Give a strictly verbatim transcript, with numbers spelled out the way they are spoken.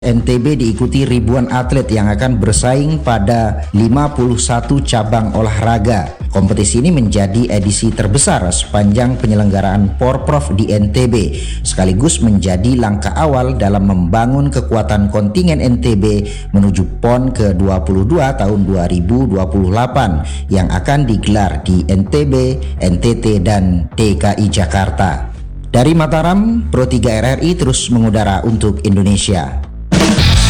N T B diikuti ribuan atlet yang akan bersaing pada lima puluh satu cabang olahraga. Kompetisi ini menjadi edisi terbesar sepanjang penyelenggaraan Porprov di N T B, sekaligus menjadi langkah awal dalam membangun kekuatan kontingen N T B menuju PON ke dua puluh dua tahun dua ribu dua puluh delapan yang akan digelar di N T B, N T T, dan D K I Jakarta. Dari Mataram, Pro tiga R R I terus mengudara untuk Indonesia.